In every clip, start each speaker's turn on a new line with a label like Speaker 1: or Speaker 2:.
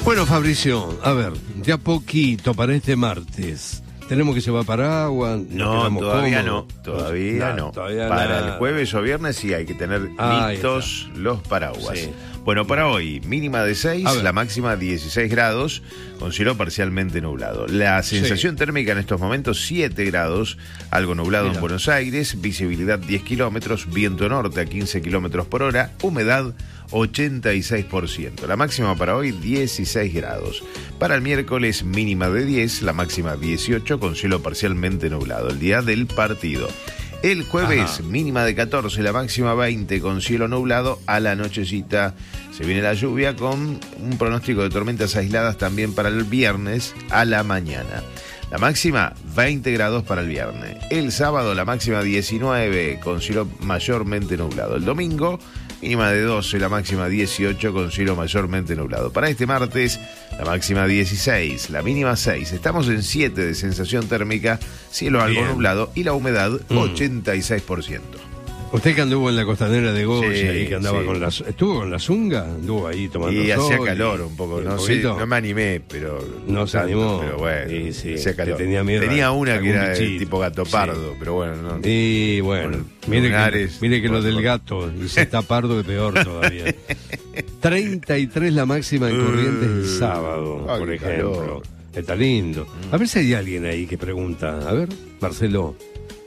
Speaker 1: Bueno, Fabricio, a ver, de a poquito para este martes. ¿Tenemos que llevar paraguas?
Speaker 2: No, todavía
Speaker 1: cómodos?
Speaker 2: no. Todavía no.
Speaker 1: Todavía
Speaker 2: para
Speaker 1: nada.
Speaker 2: el jueves o viernes sí hay que tener listos los paraguas.
Speaker 1: Sí.
Speaker 2: Bueno, para hoy, mínima de 6, la máxima 16 grados, con cielo parcialmente nublado. La sensación térmica en estos momentos 7 grados, algo nublado en Buenos Aires, visibilidad 10 kilómetros, viento norte a 15 kilómetros por hora, humedad 86%. La máxima para hoy 16 grados. Para el miércoles mínima de 10, la máxima 18 con cielo parcialmente nublado. El día del partido. El jueves mínima de 14, la máxima 20 con cielo nublado. A la nochecita se viene la lluvia con un pronóstico de tormentas aisladas también para el viernes a la mañana. La máxima 20 grados para el viernes. El sábado la máxima 19 con cielo mayormente nublado. El domingo mínima de 12, la máxima 18 con cielo mayormente nublado. Para este martes, la máxima 16, la mínima 6. Estamos en 7 de sensación térmica, cielo algo nublado y la humedad 86%.
Speaker 1: Usted que anduvo en la costanera de Goya y que andaba
Speaker 2: con
Speaker 1: las... ¿Estuvo con la zunga? ¿Anduvo ahí tomando sol?
Speaker 2: Y hacía calor un poco, no sé, no me animé, pero...
Speaker 1: No se animó.
Speaker 2: Pero bueno, hacía calor.
Speaker 1: Tenía miedo.
Speaker 2: Tenía una que era tipo gato pardo, pero bueno, no.
Speaker 1: Y bueno, mire que lo del gato, y si está pardo es peor todavía. 33 la máxima en Corrientes el sábado, por ejemplo. Calor. Está lindo. A ver si hay alguien ahí que pregunta. A ver, Marcelo.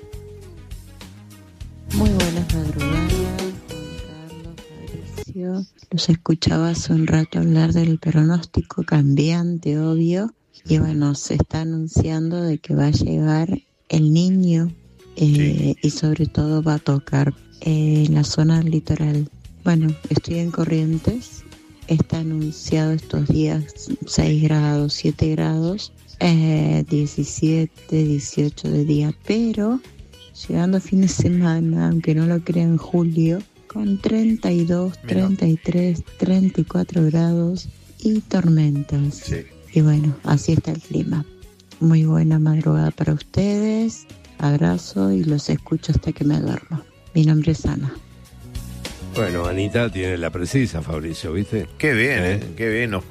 Speaker 3: Muy buenas madrugadas, Juan Carlos, Fabricio. Los escuchaba hace un rato hablar del pronóstico cambiante, obvio. Y bueno, se está anunciando de que va a llegar el niño y sobre todo va a tocar en la zona del litoral. Bueno, estoy en Corrientes. Está anunciado estos días 6 grados, 7 grados, 17, 18 de día, pero... llegando a fin de semana, aunque no lo crean, julio, con 32, 33, 34 grados y tormentas.
Speaker 2: Sí.
Speaker 3: Y bueno, así está el clima. Muy buena madrugada para ustedes. Abrazo y los escucho hasta que me duermo. Mi nombre es Ana.
Speaker 1: Bueno, Anita tiene la precisa, Fabricio, ¿viste?
Speaker 2: Qué bien, qué bien nos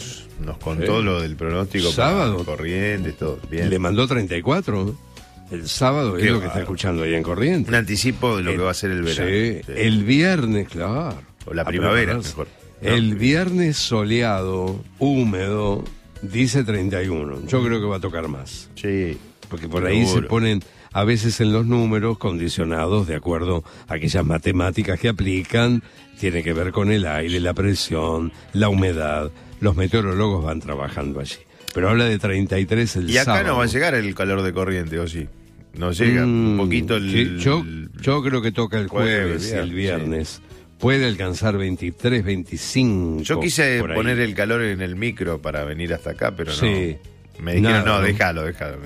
Speaker 2: contó lo del pronóstico.
Speaker 1: Sábado.
Speaker 2: Corrientes, todo bien.
Speaker 1: Le mandó 34, El sábado es lo que está escuchando ahí en Corrientes.
Speaker 2: Un anticipo de lo que va a ser el verano.
Speaker 1: Sí. El viernes, claro.
Speaker 2: O la primavera, mejor. ¿No?
Speaker 1: El viernes soleado, húmedo, dice 31. Yo creo que va a tocar más.
Speaker 2: Sí.
Speaker 1: Porque por ahí se ponen a veces en los números condicionados de acuerdo a aquellas matemáticas que aplican. Tiene que ver con el aire, la presión, la humedad. Los meteorólogos van trabajando allí. Pero habla de 33 el sábado.
Speaker 2: Y acá no va a llegar el calor de Corrientes, ¿o sí? No llega un poquito el...
Speaker 1: Yo creo que toca el jueves y el viernes. Sí. Puede alcanzar 23, 25.
Speaker 2: Yo quise poner el calor en el micro para venir hasta acá, pero no.
Speaker 1: Sí.
Speaker 2: Me dijeron, no, déjalo.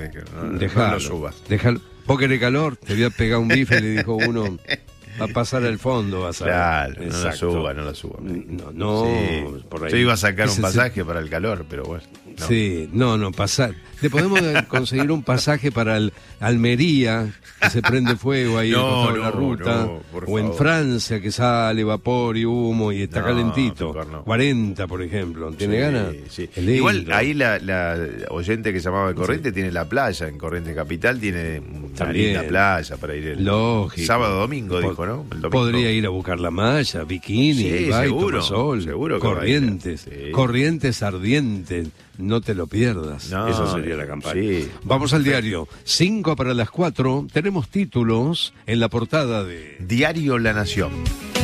Speaker 2: No lo subas.
Speaker 1: Déjalo. ¿Vos querés calor? Te voy a pegar un bife, le dijo uno. Va a pasar al fondo, vas a ver.
Speaker 2: Claro, no lo suba.
Speaker 1: No,
Speaker 2: sí.
Speaker 1: Por ahí.
Speaker 2: Yo iba a sacar un pasaje para el calor, pero bueno.
Speaker 1: No. Sí, pasar. Le podemos conseguir un pasaje para Almería, que se prende fuego ahí en la ruta. O en Francia, que sale vapor y humo y está calentito. 40, por ejemplo. ¿Tiene ganas?
Speaker 2: Sí. Igual ahí la oyente que llamaba de Corrientes tiene la playa. En Corrientes Capital tiene una linda playa para ir el sábado, domingo, dijo, ¿no? El domingo.
Speaker 1: Podría ir a buscar la malla, bikini,
Speaker 2: seguro
Speaker 1: Corrientes, Corrientes ardientes. No te lo pierdas. Esa sería la campaña. Sí. Vamos al diario. 5 para las 4. Tenemos títulos en la portada de
Speaker 2: Diario La Nación.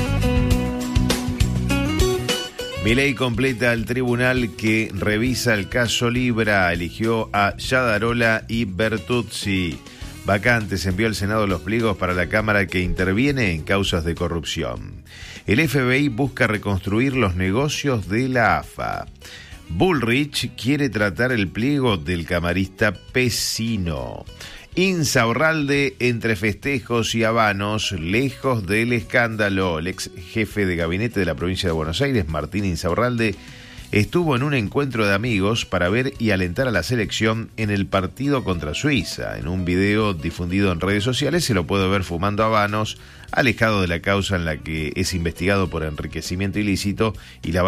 Speaker 2: Milei completa el tribunal que revisa el caso Libra. Eligió a Yadarola y Bertuzzi. Vacantes, envió al Senado los pliegos para la Cámara que interviene en causas de corrupción. El FBI busca reconstruir los negocios de la AFA. Bullrich quiere tratar el pliego del camarista Pesino. Insaurralde entre festejos y habanos, lejos del escándalo. El ex jefe de gabinete de la provincia de Buenos Aires, Martín Insaurralde, estuvo en un encuentro de amigos para ver y alentar a la selección en el partido contra Suiza. En un video difundido en redes sociales se lo puede ver fumando habanos, alejado de la causa en la que es investigado por enriquecimiento ilícito y la